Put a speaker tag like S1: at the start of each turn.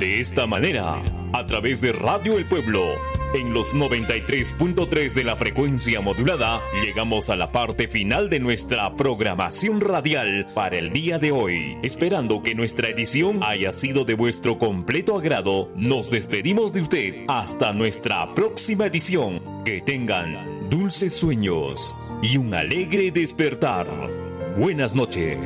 S1: De esta manera, a través de Radio El Pueblo, en los 93.3 de la frecuencia modulada, llegamos a la parte final de nuestra programación radial para el día de hoy. Esperando que nuestra edición haya sido de vuestro completo agrado, nos despedimos de usted hasta nuestra próxima edición. Que tengan dulces sueños y un alegre despertar. Buenas noches.